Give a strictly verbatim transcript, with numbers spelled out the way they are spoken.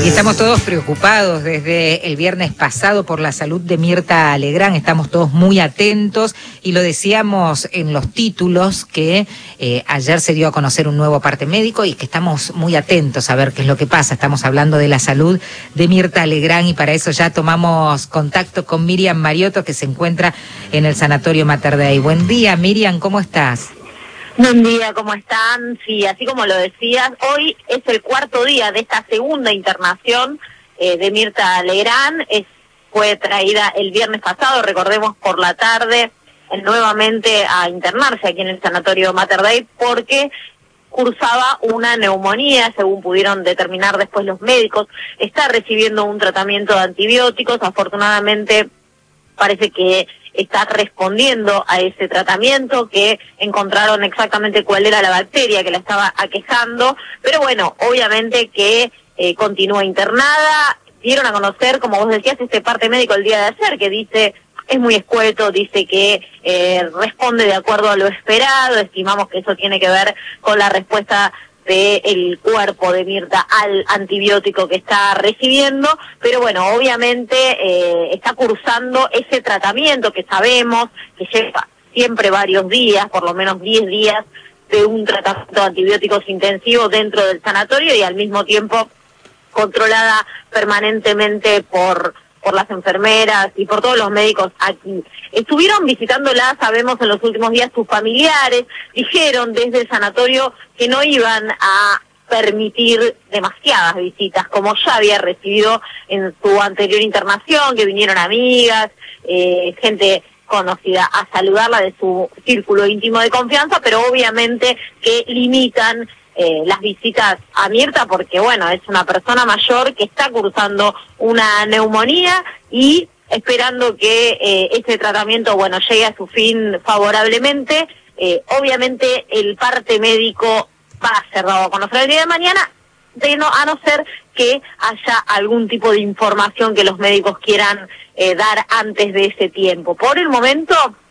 Y estamos todos preocupados desde el viernes pasado por la salud de Mirta Legrand. Estamos todos muy atentos y lo decíamos en los títulos que eh, ayer se dio a conocer un nuevo parte médico y que estamos muy atentos a ver qué es lo que pasa. Estamos hablando de la salud de Mirta Legrand y para eso ya tomamos contacto con Miriam Mariotto, que se encuentra en el Sanatorio Mater Dei. Buen día, Miriam, ¿cómo estás? Buen día, ¿cómo están? Sí, así como lo decías, hoy es el cuarto día de esta segunda internación eh, de Mirta Legrand. Es, fue traída el viernes pasado, recordemos, por la tarde, eh, nuevamente a internarse aquí en el Sanatorio Mater Dei porque cursaba una neumonía, según pudieron determinar después los médicos. Está recibiendo un tratamiento de antibióticos, afortunadamente parece que está respondiendo a ese tratamiento, que encontraron exactamente cuál era la bacteria que la estaba aquejando, pero bueno, obviamente que eh, continúa internada. Dieron a conocer, como vos decías, este parte médico el día de ayer, que dice, es muy escueto, dice que eh, responde de acuerdo a lo esperado. Estimamos que eso tiene que ver con la respuesta del cuerpo de Mirta al antibiótico que está recibiendo, pero bueno, obviamente eh, está cursando ese tratamiento que sabemos que lleva siempre varios días, por lo menos diez días de un tratamiento de antibióticos intensivo dentro del sanatorio y al mismo tiempo controlada permanentemente por por las enfermeras y por todos los médicos aquí. Estuvieron visitándola, sabemos, en los últimos días sus familiares. Dijeron desde el sanatorio que no iban a permitir demasiadas visitas, como ya había recibido en su anterior internación, que vinieron amigas, eh, gente conocida a saludarla de su círculo íntimo de confianza, pero obviamente que limitan Eh, las visitas a Mirta porque, bueno, es una persona mayor que está cursando una neumonía y esperando que eh, este tratamiento, bueno, llegue a su fin favorablemente. Eh, obviamente el parte médico va a ser dado a conocer el día de mañana, de no, a no ser que haya algún tipo de información que los médicos quieran eh, dar antes de ese tiempo. Por el momento